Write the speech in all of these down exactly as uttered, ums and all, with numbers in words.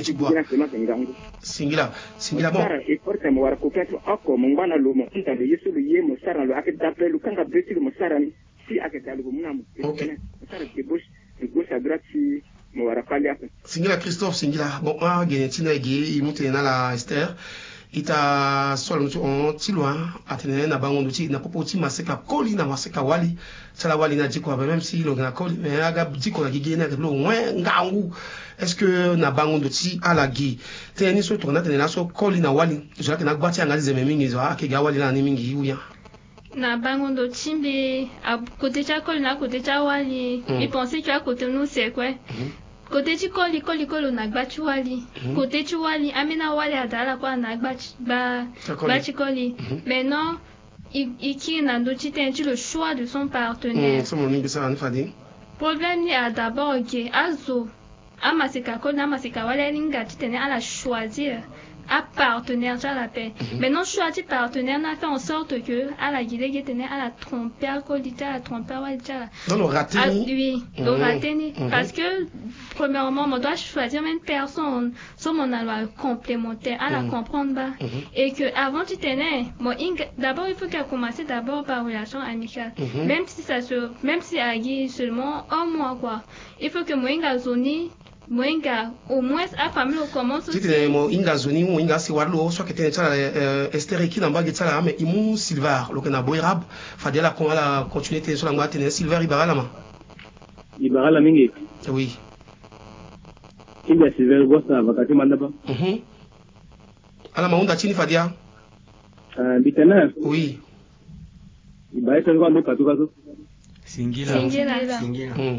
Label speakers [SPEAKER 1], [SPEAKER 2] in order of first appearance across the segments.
[SPEAKER 1] chibwa singila singila bon
[SPEAKER 2] e porta mo war ko peto akko mo ngana lo mo nta le yesu le yemo sara lo ake d'après le kanga beti mo sara ni si ake dalu mo namu
[SPEAKER 1] okay
[SPEAKER 2] sara de gauche de gauche à droite si mo war pali ake
[SPEAKER 1] singila Christophe singila bon a genetina ge imutena la Esther ita swalo on tilwa atene na bango nduti na popo ti maseka koli na maseka wali sala wali na diko même si lo na koli mais aga diko na gigena ke lo wen ngangu est-ce que na bango nduti ala gi teni so to na tene na so koli na wali je na gbati anga zeme mingi zo ake ga wali na ni mingi uya
[SPEAKER 3] na bango nduti mbi à côté cha koli na côté cha wali il pensait que à côté nous c'est quoi côté tu koli koli koli na gbachi wali côté tu wali amena wali adala kwa na gbachi ba gbachi koli mais non il il qui n'a d'autre tu le choix de son partenaire problème ni a d'abord que azo amaseka koli na maseka wali linga tu tenais à la choisir à partenaire tu la paix maintenant choisir partenaire n'a fait en sorte que à la guidée qui tenait à la tromper à colita à tromper wali là
[SPEAKER 1] dans le raté
[SPEAKER 3] oui le raté parce que premièrement on doit choisir une personne sur mon aloi complémentaire à la comprendre bas et que avant tu tenais bon d'abord il faut qu'elle commence d'abord par relation amicale même si ça se même si agi seulement un mois quoi il faut que moi inga zoni Mwenga au moins a famille commence aussi
[SPEAKER 1] tite mo inga zoni mo inga si warlo so ketene tsala Esther ki na mbagi tsala mais imu Silver lo kana boyrab fadela ko ala continuer te so la ngwa tene Silver ibara ma
[SPEAKER 2] ibara mingi
[SPEAKER 1] oui
[SPEAKER 2] inga Silver bossa wakati mandaba
[SPEAKER 1] mhm ala maunda chini fadia
[SPEAKER 2] ah bitana
[SPEAKER 1] oui
[SPEAKER 2] ibara tengwa ndo katuka so
[SPEAKER 3] singila
[SPEAKER 1] singila mhm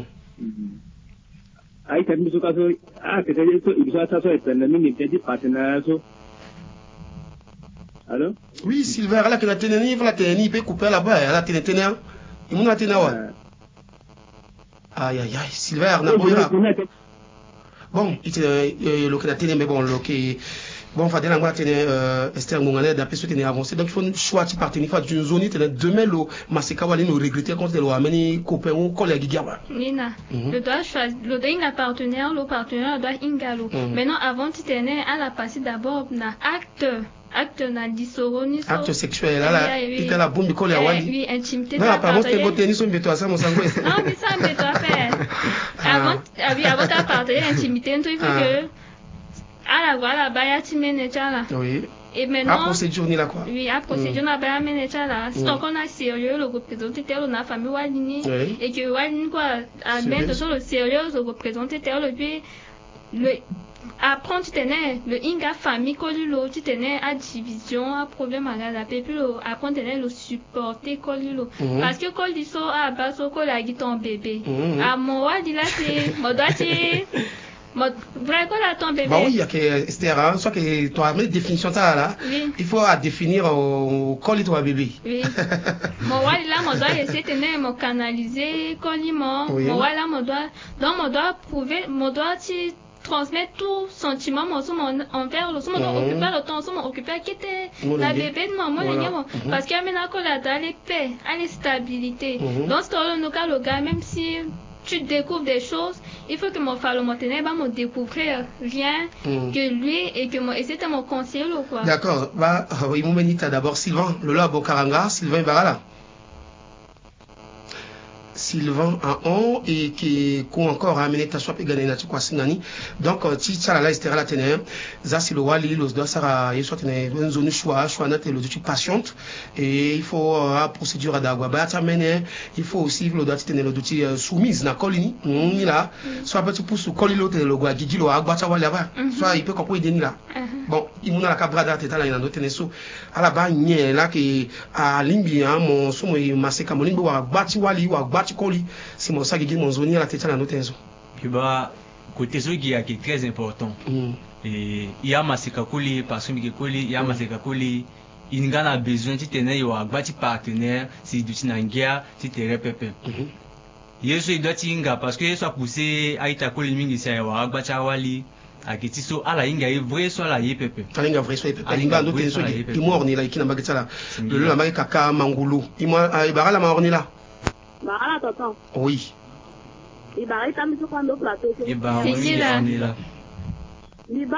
[SPEAKER 2] ai tani so kaso ah que te so ibisa ta so etana mingi te di partner so allô
[SPEAKER 1] oui Silver ala que la teneni la teneni peut couper là-bas la teneni il m'a tenu wa aïe aïe aïe Silver na boira bon il le que la teneni mais bon le que bon fadela ngwa tene Esther ngongane d'après ce tene avancé donc il faut choix de partenaire fa d'une zone tene demain le maseka wali nous regretter quand le ameni copain ou collègue gigawa
[SPEAKER 3] nina le doit choisir le doit inga partenaire le partenaire doit ingalo maintenant avant tu tenais à la passer d'abord na acte acte na disoro so
[SPEAKER 1] acte sexuel là il la bombe colle à wali
[SPEAKER 3] oui intimité
[SPEAKER 1] non apparemment c'est votre tennis on beto ça mon sango
[SPEAKER 3] non mais ça beto à faire avant oui avant ta partenaire intimité il faut que à la voilà baya ti manager là
[SPEAKER 1] oui
[SPEAKER 3] et maintenant
[SPEAKER 1] à procédure ni là quoi
[SPEAKER 3] oui à procédure na baya manager là si donc on a sérieux le représenter tel na famille walini et que walini quoi à mettre sur le sérieux le représenter tel le puis le apprendre tu tenais le inga famille kolilo tu tenais à division à problème à la paix puis apprendre tenais le supporter kolilo parce que koliso à baso kolagi ton bébé à moi dit là c'est moi doit vrai quoi là ton bébé
[SPEAKER 1] bah oui il y a que Esther soit que toi mais définition ça là
[SPEAKER 3] oui.
[SPEAKER 1] il faut à définir au colis toi bébé
[SPEAKER 3] oui moi voilà là moi dois essayer de me canaliser coliment moi voilà moi dois donc moi dois prouver moi dois ti transmettre tout sentiment moi mon envers le son occuper le temps son occuper qui était la bébé de maman voilà. Parce qu'il y a maintenant que la dalle est paix à la stabilité dans ce cas nous cas le gars même si tu découvres des choses, il faut que mon falo montenay va me découvrir rien mm. que lui et que moi et c'était mon conseiller ou quoi.
[SPEAKER 1] D'accord. Bah oui, mon menita d'abord Sylvain, le là Bokaranga, Sylvain Barala. Sylvain en on et qui qu'on encore amené ta swap gagner na tu quoi sinani donc ti ça là c'était la tenir ça c'est le wali le doit ça il soit une zone choix choix na le tu patiente et il faut la procédure à d'agua ba ta mener il faut aussi le doit tenir le doute soumise na colini ni là soit petit pouce colilo te le gwa gigi lo agba ta wali ba soit il peut comprendre deni là bon il mona la cabrada teta là il na tenir so à la ba nye là qui à limbi hein mon so mo maseka mo limbi wa gbati wali wa gbati koli c'est mon sac qui mon zone la tête na notenzo
[SPEAKER 4] puis bah côté so qui est très important mm. et il y a maseka koli parce que koli il y a maseka koli il ngana besoin tu tenais yo agbati partenaire si du tinangia tu te repepe yeso il doit tinga parce que soit poussé aita koli mingi sa yo agbati wali akiti so ala inga e vrai so la yepepe
[SPEAKER 1] ala inga vrai so yepepe inga ndo tenso i morni la ikina bagetsala le la mari kaka mangulu i mo ai bagala morni la
[SPEAKER 5] bagala tonton
[SPEAKER 1] oui
[SPEAKER 5] i bari tambi so kwando plateau
[SPEAKER 4] i ba morni la